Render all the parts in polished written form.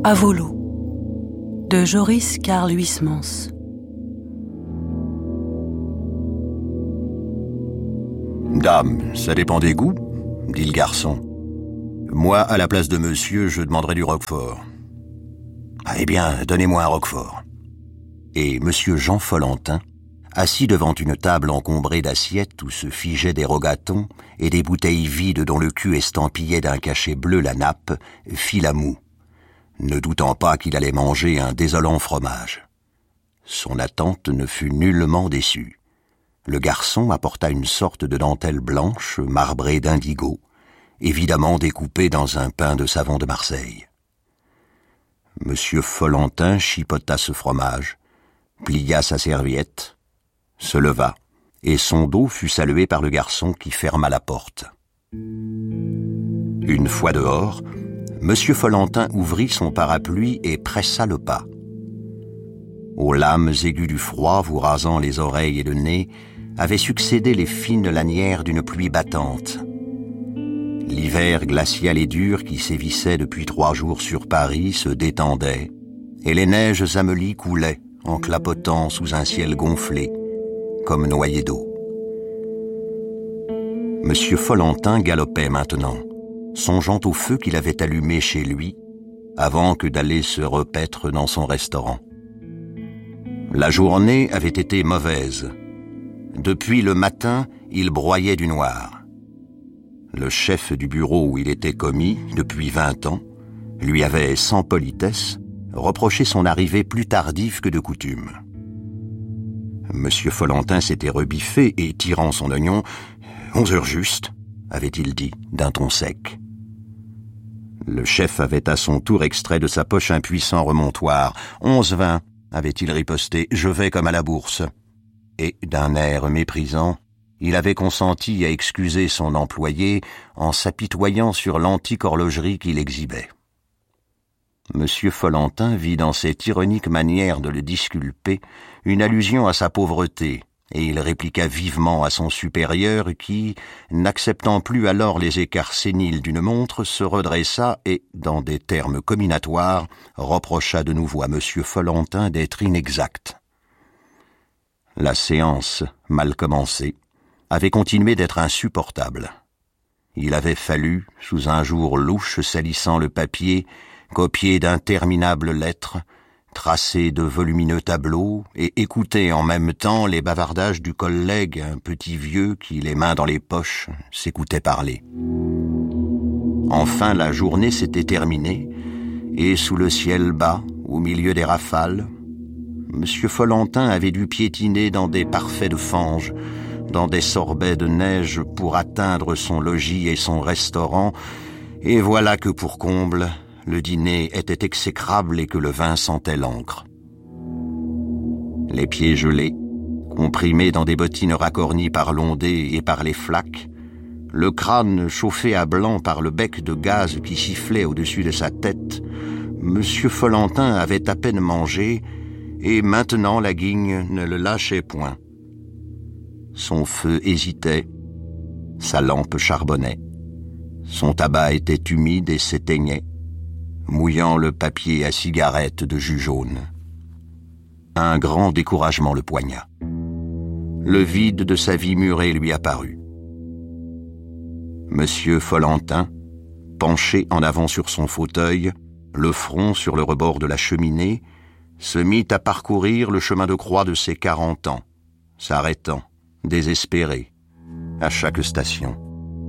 À Volo, de Joris Karl Huysmans. Dame, ça dépend des goûts, dit le garçon. Moi, à la place de monsieur, je demanderais du roquefort. Eh bien, donnez-moi un roquefort. Et monsieur Jean Follentin, assis devant une table encombrée d'assiettes où se figeaient des rogatons et des bouteilles vides dont le cul estampillait d'un cachet bleu la nappe, fit la moue, ne doutant pas qu'il allait manger un désolant fromage. Son attente ne fut nullement déçue. Le garçon apporta une sorte de dentelle blanche marbrée d'indigo, évidemment découpée dans un pain de savon de Marseille. Monsieur Follentin chipota ce fromage, plia sa serviette, se leva, et son dos fut salué par le garçon qui ferma la porte. Une fois dehors, monsieur Follentin ouvrit son parapluie et pressa le pas. Aux lames aiguës du froid vous rasant les oreilles et le nez, avaient succédé les fines lanières d'une pluie battante. L'hiver glacial et dur qui sévissait depuis 3 jours sur Paris se détendait, et les neiges ameulies coulaient en clapotant sous un ciel gonflé, comme noyé d'eau. Monsieur Follentin galopait maintenant, songeant au feu qu'il avait allumé chez lui, avant que d'aller se repaître dans son restaurant. La journée avait été mauvaise. Depuis le matin, il broyait du noir. Le chef du bureau où il était commis, depuis 20 ans, lui avait, sans politesse, reproché son arrivée plus tardive que de coutume. Monsieur Follentin s'était rebiffé et, tirant son oignon, « 11 heures juste », avait-il dit, d'un ton sec. Le chef avait à son tour extrait de sa poche un puissant remontoir. « 11:20 », avait-il riposté, « je vais comme à la bourse ». Et, d'un air méprisant, il avait consenti à excuser son employé en s'apitoyant sur l'antique horlogerie qu'il exhibait. Monsieur Follentin vit dans cette ironique manière de le disculper une allusion à sa pauvreté, et il répliqua vivement à son supérieur qui, n'acceptant plus alors les écarts séniles d'une montre, se redressa et, dans des termes comminatoires, reprocha de nouveau à monsieur Follentin d'être inexact. La séance, mal commencée, avait continué d'être insupportable. Il avait fallu, sous un jour louche salissant le papier, copier d'interminables lettres, tracer de volumineux tableaux et écouter en même temps les bavardages du collègue, un petit vieux qui, les mains dans les poches, s'écoutait parler. Enfin, la journée s'était terminée, et sous le ciel bas, au milieu des rafales, monsieur Follentin avait dû piétiner dans des parfaits de fange, dans des sorbets de neige pour atteindre son logis et son restaurant, et voilà que pour comble, le dîner était exécrable et que le vin sentait l'encre. Les pieds gelés, comprimés dans des bottines racornies par l'ondée et par les flaques, le crâne chauffé à blanc par le bec de gaz qui sifflait au-dessus de sa tête, monsieur Follentin avait à peine mangé, et maintenant la guigne ne le lâchait point. Son feu hésitait, sa lampe charbonnait, son tabac était humide et s'éteignait, mouillant le papier à cigarette de jus jaune. Un grand découragement le poigna. Le vide de sa vie murée lui apparut. Monsieur Follentin, penché en avant sur son fauteuil, le front sur le rebord de la cheminée, se mit à parcourir le chemin de croix de ses 40 ans, s'arrêtant, désespéré, à chaque station.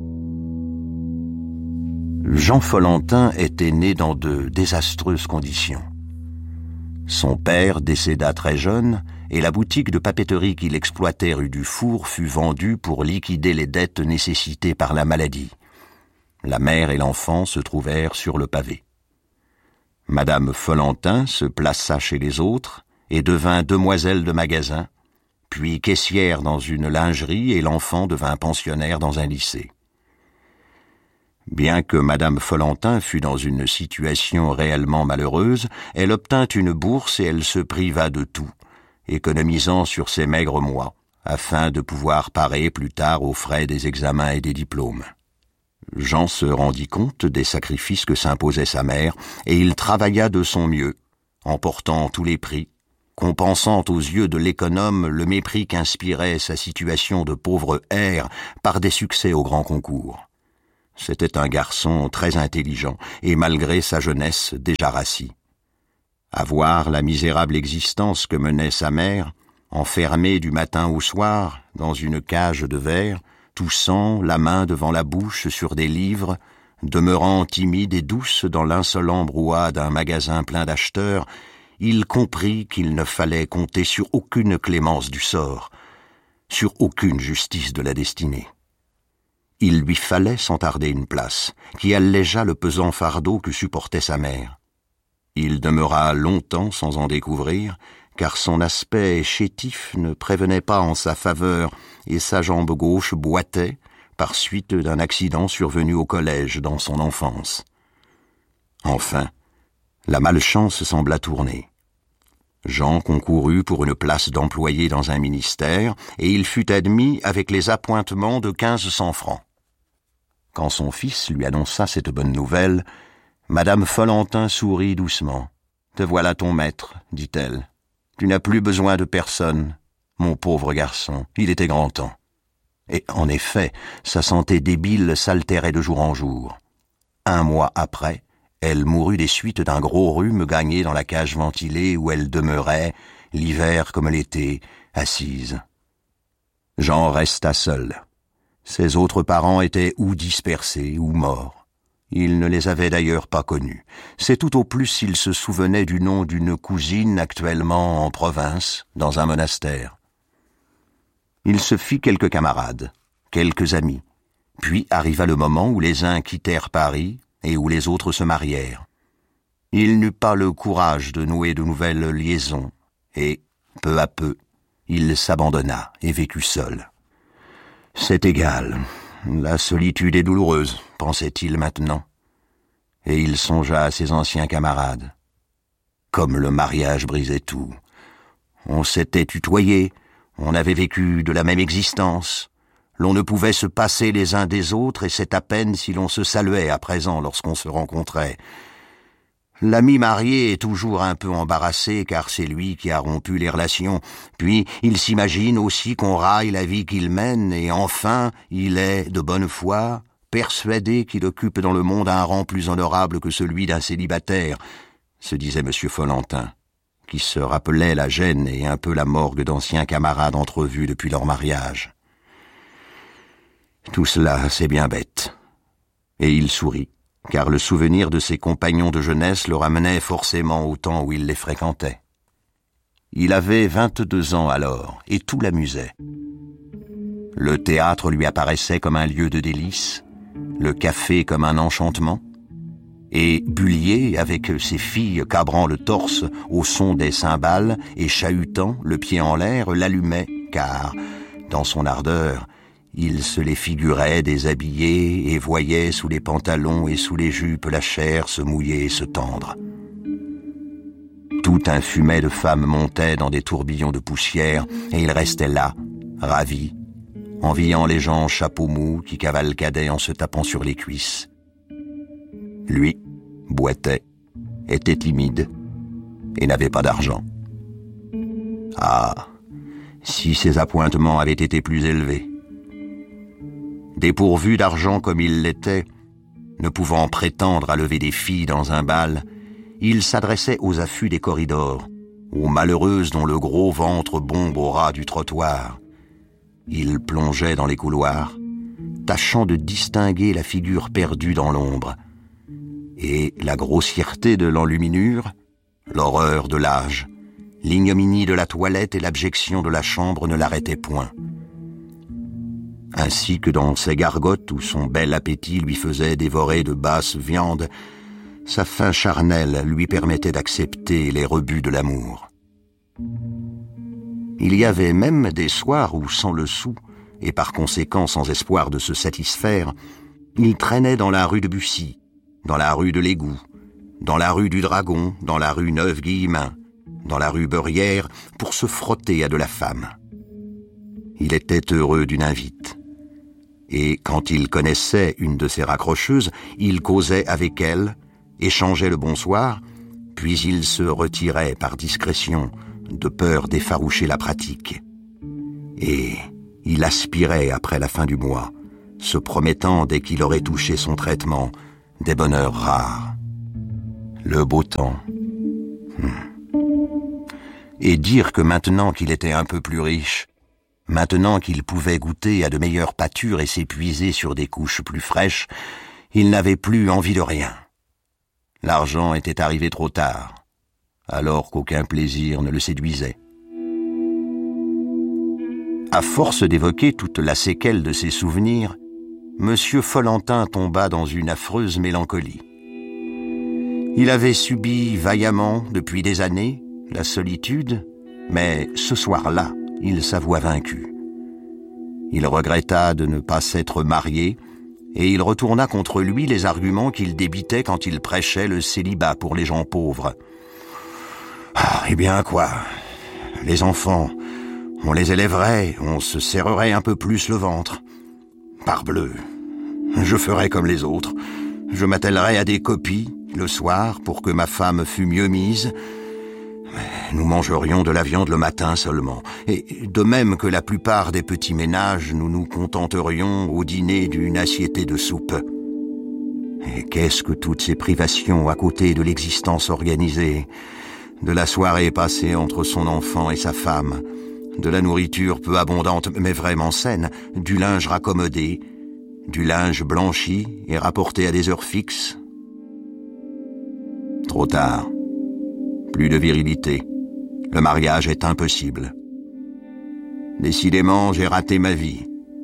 Jean Follentin était né dans de désastreuses conditions. Son père décéda très jeune et la boutique de papeterie qu'il exploitait rue du Four fut vendue pour liquider les dettes nécessitées par la maladie. La mère et l'enfant se trouvèrent sur le pavé. Madame Follentin se plaça chez les autres et devint demoiselle de magasin, puis caissière dans une lingerie et l'enfant devint pensionnaire dans un lycée. Bien que madame Follentin fût dans une situation réellement malheureuse, elle obtint une bourse et elle se priva de tout, économisant sur ses maigres mois, afin de pouvoir parer plus tard aux frais des examens et des diplômes. Jean se rendit compte des sacrifices que s'imposait sa mère, et il travailla de son mieux, emportant tous les prix, compensant aux yeux de l'économe le mépris qu'inspirait sa situation de pauvre hère par des succès au grand concours. C'était un garçon très intelligent, et malgré sa jeunesse déjà rassis. À voir la misérable existence que menait sa mère, enfermée du matin au soir dans une cage de verre, toussant la main devant la bouche sur des livres, demeurant timide et douce dans l'insolent brouhaha d'un magasin plein d'acheteurs, il comprit qu'il ne fallait compter sur aucune clémence du sort, sur aucune justice de la destinée. Il lui fallait sans tarder une place, qui allégeât le pesant fardeau que supportait sa mère. Il demeura longtemps sans en découvrir, car son aspect chétif ne prévenait pas en sa faveur et sa jambe gauche boitait par suite d'un accident survenu au collège dans son enfance. Enfin, la malchance sembla tourner. Jean concourut pour une place d'employé dans un ministère et il fut admis avec les appointements de 1500 francs. Quand son fils lui annonça cette bonne nouvelle, Madame Follentin sourit doucement. « Te voilà ton maître, dit-elle. Tu n'as plus besoin de personne, mon pauvre garçon, il était grand temps. » Et en effet, sa santé débile s'altérait de jour en jour. 1 mois après, elle mourut des suites d'un gros rhume gagné dans la cage ventilée où elle demeurait, l'hiver comme l'été, assise. Jean resta seul. Ses autres parents étaient ou dispersés ou morts. Il ne les avait d'ailleurs pas connus. C'est tout au plus s'il se souvenait du nom d'une cousine actuellement en province, dans un monastère. Il se fit quelques camarades, quelques amis. Puis arriva le moment où les uns quittèrent Paris et où les autres se marièrent. Il n'eut pas le courage de nouer de nouvelles liaisons, et, peu à peu, il s'abandonna et vécut seul. « C'est égal, la solitude est douloureuse, pensait-il maintenant. Et il songea à ses anciens camarades. Comme le mariage brisait tout. On s'était tutoyé, on avait vécu de la même existence. L'on ne pouvait se passer les uns des autres et c'est à peine si l'on se saluait à présent lorsqu'on se rencontrait. L'ami marié est toujours un peu embarrassé car c'est lui qui a rompu les relations. Puis il s'imagine aussi qu'on raille la vie qu'il mène et enfin il est, de bonne foi, persuadé qu'il occupe dans le monde un rang plus honorable que celui d'un célibataire, se disait M. Follentin, qui se rappelait la gêne et un peu la morgue d'anciens camarades entrevus depuis leur mariage. Tout cela, c'est bien bête. Et il sourit, car le souvenir de ses compagnons de jeunesse le ramenait forcément au temps où il les fréquentait. Il avait 22 ans alors, et tout l'amusait. Le théâtre lui apparaissait comme un lieu de délices, le café comme un enchantement, et Bullier, avec ses filles cabrant le torse au son des cymbales et chahutant, le pied en l'air, l'allumait, car, dans son ardeur, il se les figurait déshabillés et voyait sous les pantalons et sous les jupes la chair se mouiller et se tendre. Tout un fumet de femmes montait dans des tourbillons de poussière et il restait là, ravi, enviant les gens en chapeau mou qui cavalcadaient en se tapant sur les cuisses. Lui, boitait, était timide et n'avait pas d'argent. Ah, si ses appointements avaient été plus élevés. Dépourvu d'argent comme il l'était, ne pouvant prétendre à lever des filles dans un bal, il s'adressait aux affûts des corridors, aux malheureuses dont le gros ventre bombe au ras du trottoir. Il plongeait dans les couloirs, tâchant de distinguer la figure perdue dans l'ombre. Et la grossièreté de l'enluminure, l'horreur de l'âge, l'ignominie de la toilette et l'abjection de la chambre ne l'arrêtaient point. Ainsi que dans ses gargotes où son bel appétit lui faisait dévorer de basses viandes, sa faim charnelle lui permettait d'accepter les rebuts de l'amour. Il y avait même des soirs où, sans le sou, et par conséquent sans espoir de se satisfaire, il traînait dans la rue de Bussy, dans la rue de l'Égout, dans la rue du Dragon, dans la rue Neuve-Guillemin, dans la rue Beurrière, pour se frotter à de la femme. Il était heureux d'une invite. Et quand il connaissait une de ces raccrocheuses, il causait avec elle, échangeait le bonsoir, puis il se retirait par discrétion, de peur d'effaroucher la pratique. Et il aspirait après la fin du mois, se promettant, dès qu'il aurait touché son traitement, des bonheurs rares. Le beau temps. Et dire que maintenant qu'il était un peu plus riche, maintenant qu'il pouvait goûter à de meilleures pâtures et s'épuiser sur des couches plus fraîches, il n'avait plus envie de rien. L'argent était arrivé trop tard, alors qu'aucun plaisir ne le séduisait. À force d'évoquer toute la séquelle de ses souvenirs, Monsieur Follentin tomba dans une affreuse mélancolie. Il avait subi vaillamment, depuis des années, la solitude, mais ce soir-là, il s'avoua vaincu. Il regretta de ne pas s'être marié, et il retourna contre lui les arguments qu'il débitait quand il prêchait le célibat pour les gens pauvres. Eh bien quoi, les enfants, on les élèverait, on se serrerait un peu plus le ventre. Parbleu, je ferais comme les autres, je m'attellerais à des copies le soir pour que ma femme fût mieux mise. Nous mangerions de la viande le matin seulement, et de même que la plupart des petits ménages, nous nous contenterions au dîner d'une assiétée de soupe. Et qu'est-ce que toutes ces privations à côté de l'existence organisée, de la soirée passée entre son enfant et sa femme, de la nourriture peu abondante mais vraiment saine, du linge raccommodé, du linge blanchi et rapporté à des heures fixes. Trop tard. Plus de virilité. Le mariage est impossible. Décidément, j'ai raté ma vie.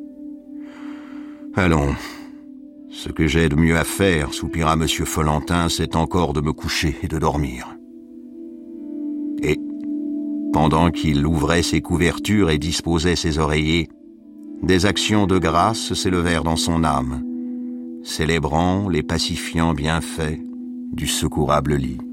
Allons, ce que j'ai de mieux à faire, soupira Monsieur Follentin, c'est encore de me coucher et de dormir. Et, pendant qu'il ouvrait ses couvertures et disposait ses oreillers, des actions de grâce s'élevèrent dans son âme, célébrant les pacifiants bienfaits du secourable lit.